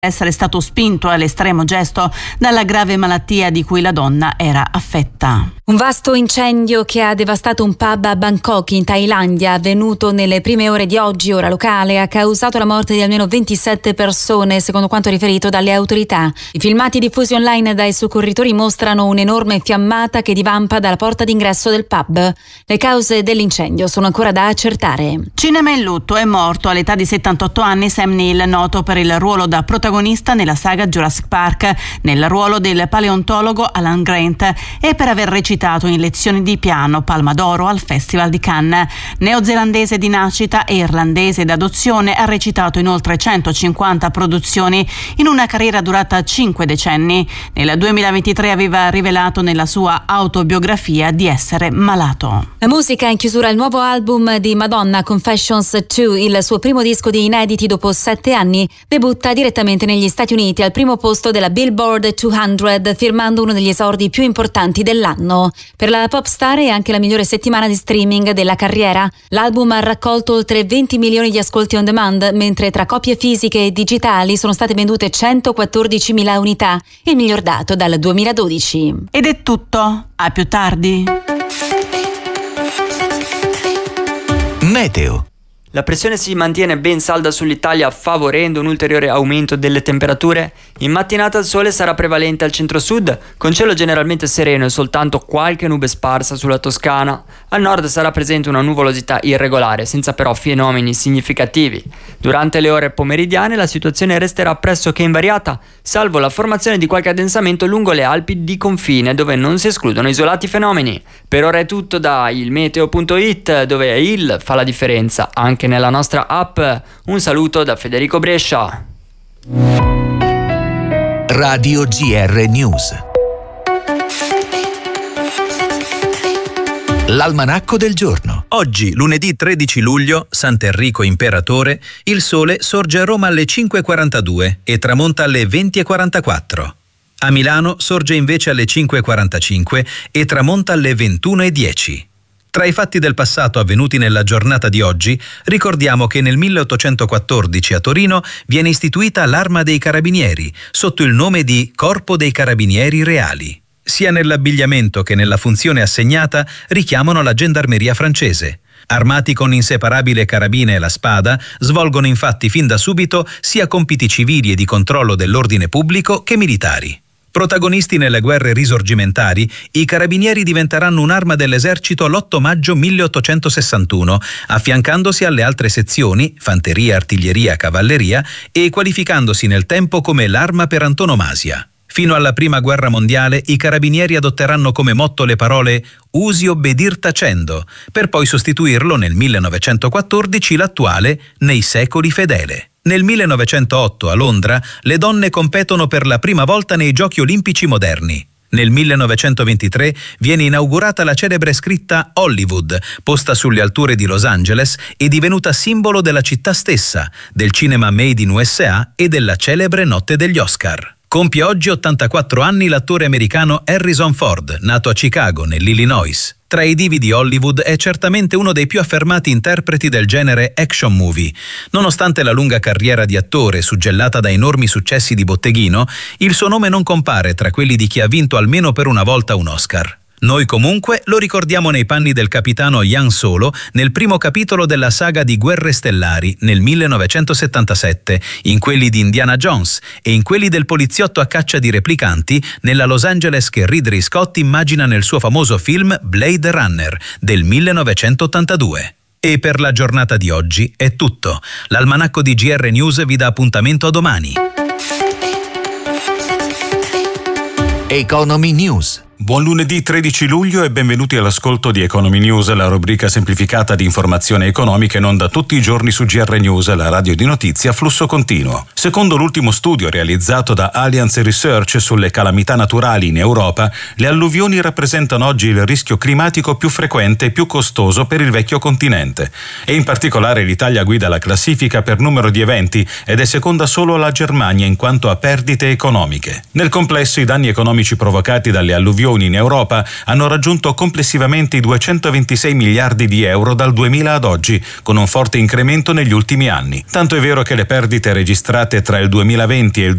essere stato spinto all'estremo gesto dalla grave malattia di cui la donna era affetta. Un vasto incendio che ha devastato un pub a Bangkok in Thailandia, avvenuto nelle prime ore di oggi, ora locale, ha causato la morte di almeno 27 persone, secondo quanto riferito dalle autorità. I filmati diffusi online dai soccorritori mostrano un'enorme fiammata che divampa dalla porta d'ingresso del pub. Le cause dell'incendio sono ancora da accertare. Cinema in lutto, è morto all'età di 78 anni Sam Neill, noto per il ruolo da protagonista nella saga Jurassic Park, nel ruolo del paleontologo Alan Grant e per aver recitato in Lezioni di piano, Palma d'Oro al Festival di Cannes. Neozelandese di nascita e irlandese d'adozione, ha recitato in oltre 150 produzioni in una carriera durata 5 decenni. Nel 2023 aveva rivelato nella sua autobiografia di essere malato. La musica in chiusura il nuovo album di Madonna, Confessions 2, il suo primo disco di inediti dopo 7 anni, debutta direttamente negli Stati Uniti al primo posto della Billboard 200, firmando uno degli esordi più importanti dell'anno. Per la pop star è anche la migliore settimana di streaming della carriera. L'album ha raccolto oltre 20 milioni di ascolti on demand, mentre tra copie fisiche e digitali sono state vendute 114.000 unità, il miglior dato dal 2012. Ed è tutto, a più tardi. Meteo. La pressione si mantiene ben salda sull'Italia, favorendo un ulteriore aumento delle temperature. In mattinata il sole sarà prevalente al centro-sud, con cielo generalmente sereno e soltanto qualche nube sparsa sulla Toscana. Al nord sarà presente una nuvolosità irregolare, senza però fenomeni significativi. Durante le ore pomeridiane la situazione resterà pressoché invariata, salvo la formazione di qualche addensamento lungo le Alpi di confine, dove non si escludono isolati fenomeni. Per ora è tutto da ilmeteo.it, dove il fa la differenza anche nella nostra app. Un saluto da Federico Brescia. Radio GR News. L'almanacco del giorno. Oggi, lunedì 13 luglio, Sant'Enrico Imperatore, il sole sorge a Roma alle 5:42 e tramonta alle 20:44. A Milano sorge invece alle 5:45 e tramonta alle 21:10. Tra i fatti del passato avvenuti nella giornata di oggi, ricordiamo che nel 1814 a Torino viene istituita l'Arma dei Carabinieri, sotto il nome di Corpo dei Carabinieri Reali. Sia nell'abbigliamento che nella funzione assegnata richiamano la gendarmeria francese. Armati con inseparabile carabina e la spada, svolgono infatti fin da subito sia compiti civili e di controllo dell'ordine pubblico che militari. Protagonisti nelle guerre risorgimentali, i carabinieri diventeranno un'arma dell'esercito l'8 maggio 1861, affiancandosi alle altre sezioni, fanteria, artiglieria, cavalleria, e qualificandosi nel tempo come l'arma per antonomasia. Fino alla Prima Guerra Mondiale i carabinieri adotteranno come motto le parole «Usi obbedir tacendo», per poi sostituirlo nel 1914 l'attuale «Nei secoli fedele». Nel 1908 a Londra le donne competono per la prima volta nei Giochi Olimpici moderni. Nel 1923 viene inaugurata la celebre scritta Hollywood, posta sulle alture di Los Angeles e divenuta simbolo della città stessa, del cinema made in USA e della celebre notte degli Oscar. Compie oggi 84 anni l'attore americano Harrison Ford, nato a Chicago, nell'Illinois. Tra i divi di Hollywood è certamente uno dei più affermati interpreti del genere action movie. Nonostante la lunga carriera di attore suggellata da enormi successi di botteghino, il suo nome non compare tra quelli di chi ha vinto almeno per una volta un Oscar. Noi comunque lo ricordiamo nei panni del capitano Han Solo nel primo capitolo della saga di Guerre Stellari nel 1977, in quelli di Indiana Jones e in quelli del poliziotto a caccia di replicanti nella Los Angeles che Ridley Scott immagina nel suo famoso film Blade Runner del 1982. E per la giornata di oggi è tutto. L'almanacco di GR News vi dà appuntamento a domani. Economy News. Buon lunedì 13 luglio e benvenuti all'ascolto di Economy News, la rubrica semplificata di informazione economica in onda tutti i giorni su GR News, la radio di notizia a flusso continuo. Secondo l'ultimo studio realizzato da Allianz Research sulle calamità naturali in Europa, le alluvioni rappresentano oggi il rischio climatico più frequente e più costoso per il vecchio continente. E in particolare l'Italia guida la classifica per numero di eventi ed è seconda solo alla Germania in quanto a perdite economiche. Nel complesso i danni economici provocati dalle alluvioni importazioni in Europa hanno raggiunto complessivamente i 226 miliardi di euro dal 2000 ad oggi, con un forte incremento negli ultimi anni. Tanto è vero che le perdite registrate tra il 2020 e il